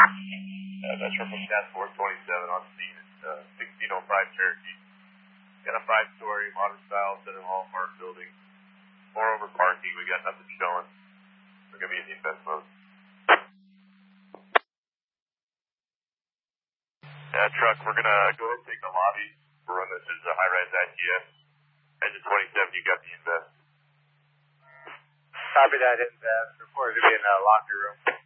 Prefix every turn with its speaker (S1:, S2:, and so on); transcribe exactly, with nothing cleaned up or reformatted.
S1: Uh, that's from Task Force twenty-seven on scene at uh, sixteen oh five Cherokee. Got a five-story modern-style Center Hallmark building. Moreover parking, we got nothing showing. We're going to be in defense mode. Yeah, truck, we're going to go ahead and take the lobby. We'll run this as a high-rise I T S. Engine twenty-seven, you got the invest.
S2: Copy that, invest. Report to be in the locker room.